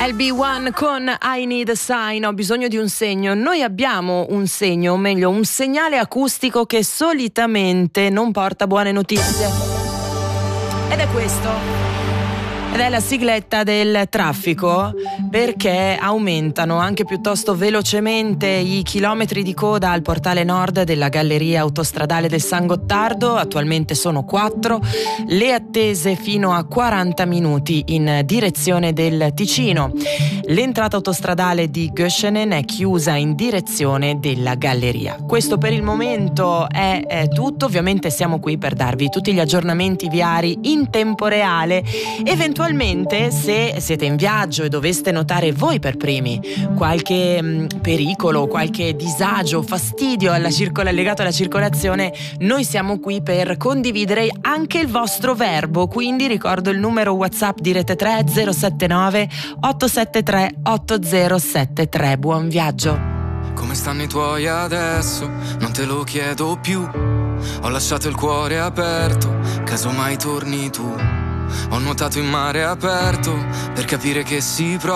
LB1 con I Need a Sign, ho bisogno di un segno. Noi abbiamo un segno, o meglio un segnale acustico che solitamente non porta buone notizie. Ed è questo. Ed è la sigletta del traffico, perché aumentano anche piuttosto velocemente i chilometri di coda al portale nord della galleria autostradale del San Gottardo. Attualmente sono 4, le attese fino a 40 minuti in direzione del Ticino. L'entrata autostradale di Göschenen è chiusa in direzione della galleria. Questo per il momento è tutto. Ovviamente siamo qui per darvi tutti gli aggiornamenti viari in tempo reale. Eventualmente, se siete in viaggio e doveste notare voi per primi qualche pericolo, qualche disagio, fastidio legato alla circolazione, noi siamo qui per condividere anche il vostro verbo. Quindi ricordo il numero WhatsApp di Rete 3 079 873 8073. Buon viaggio. Come stanno i tuoi adesso? Non te lo chiedo più. Ho lasciato il cuore aperto, caso mai torni tu. Ho nuotato in mare aperto per capire che si prova